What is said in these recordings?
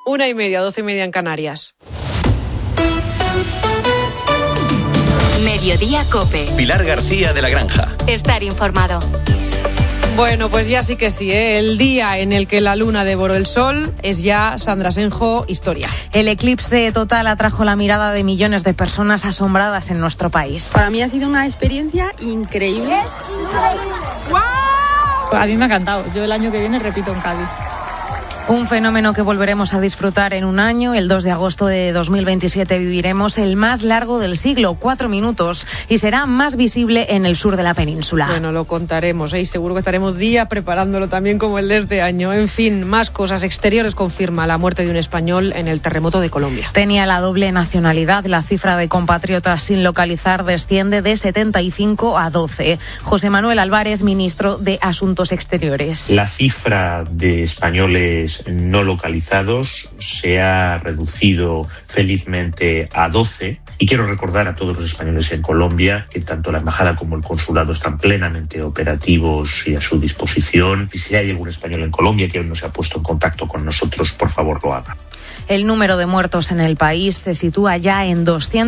1:30, 12:30 en Canarias. Mediodía COPE. Pilar García de la Granja. Estar informado. Bueno, pues ya sí que sí, ¿eh? El día en el que la luna devoró el sol es ya, Sandra Senjo, historia. El eclipse total atrajo la mirada de millones de personas asombradas en nuestro país. Para mí ha sido una experiencia increíble. ¡Wow! A mí me ha encantado. Yo el año que viene repito en Cádiz. Un fenómeno que volveremos a disfrutar en un año. El 2 de agosto de 2027 viviremos el más largo del siglo, 4 minutos, y será más visible en el sur de la península. Bueno, lo contaremos, y seguro que estaremos día preparándolo también como el de este año. En fin, más cosas. Exteriores confirma la muerte de un español en el terremoto de Colombia. Tenía la doble nacionalidad. La cifra de compatriotas sin localizar desciende de 75 a 12. José Manuel Álvarez, ministro de Asuntos Exteriores. La cifra de españoles no localizados se ha reducido felizmente a 12 y quiero recordar a todos los españoles en Colombia que tanto la embajada como el consulado están plenamente operativos y a su disposición. Y si hay algún español en Colombia que aún no se ha puesto en contacto con nosotros, por favor lo haga. El número de muertos en el país se sitúa ya en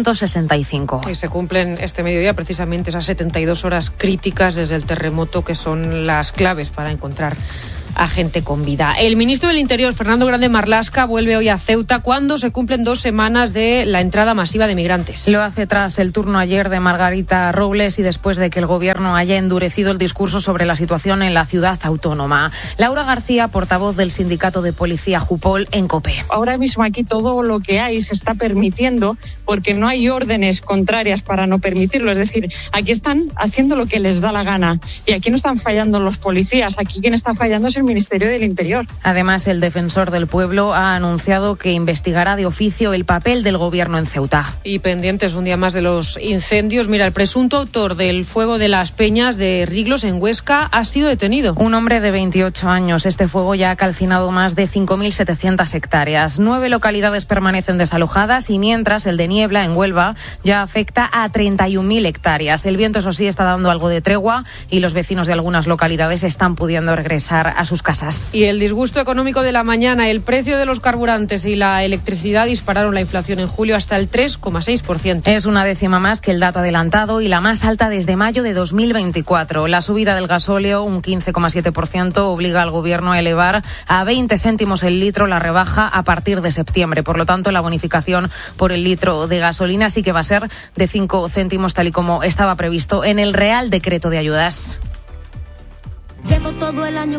265. Y se cumplen este mediodía precisamente esas 72 horas críticas desde el terremoto, que son las claves para encontrar a gente con vida. El ministro del Interior, Fernando Grande Marlaska, vuelve hoy a Ceuta cuando se cumplen 2 semanas de la entrada masiva de migrantes. Lo hace tras el turno ayer de Margarita Robles y después de que el gobierno haya endurecido el discurso sobre la situación en la ciudad autónoma. Laura García, portavoz del sindicato de policía Jupol, en COPE. Ahora mismo aquí todo lo que hay se está permitiendo porque no hay órdenes contrarias para no permitirlo. Es decir, aquí están haciendo lo que les da la gana y aquí no están fallando los policías. Aquí quien está fallando es el Ministerio del Interior. Además, el defensor del pueblo ha anunciado que investigará de oficio el papel del gobierno en Ceuta. Y pendientes un día más de los incendios. Mira, el presunto autor del fuego de las Peñas de Riglos en Huesca ha sido detenido. Un hombre de 28 años. Este fuego ya ha calcinado más de 5.700 hectáreas. 9 localidades permanecen desalojadas y mientras el de Niebla, en Huelva, ya afecta a 31.000 hectáreas. El viento, eso sí, está dando algo de tregua y los vecinos de algunas localidades están pudiendo regresar a sus casas. Y el disgusto económico de la mañana. El precio de los carburantes y la electricidad dispararon la inflación en julio hasta el 3,6%. Es una décima más que el dato adelantado y la más alta desde mayo de 2024. La subida del gasóleo, un 15,7%, obliga al gobierno a elevar a 20 céntimos el litro la rebaja a partir de septiembre. Por lo tanto, la bonificación por el litro de gasolina sí que va a ser de 5 céntimos, tal y como estaba previsto en el Real Decreto de Ayudas. Llevo todo el año